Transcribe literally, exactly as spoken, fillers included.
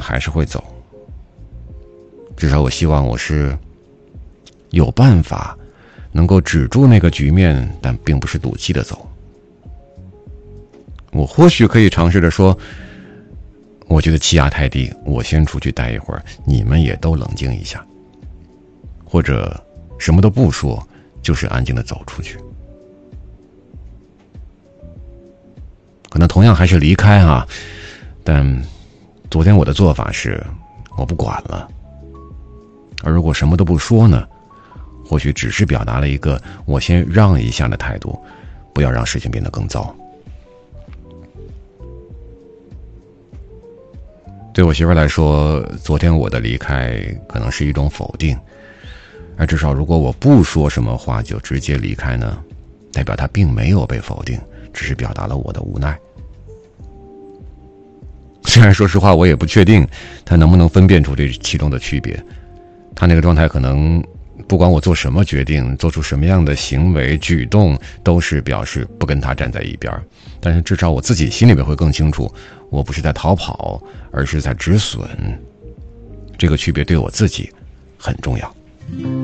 还是会走。至少我希望我是有办法能够止住那个局面，但并不是赌气的走。我或许可以尝试着说，我觉得气压太低，我先出去待一会儿，你们也都冷静一下。或者什么都不说，就是安静的走出去。可能同样还是离开啊，但昨天我的做法是我不管了。而如果什么都不说呢，或许只是表达了一个我先让一下的态度，不要让事情变得更糟。对我媳妇来说，昨天我的离开可能是一种否定，而至少如果我不说什么话就直接离开呢，代表她并没有被否定，只是表达了我的无奈。虽然说实话我也不确定她能不能分辨出这其中的区别，她那个状态可能不管我做什么决定，做出什么样的行为举动，都是表示不跟她站在一边，但是至少我自己心里面会更清楚，我不是在逃跑，而是在止损。这个区别对我自己很重要。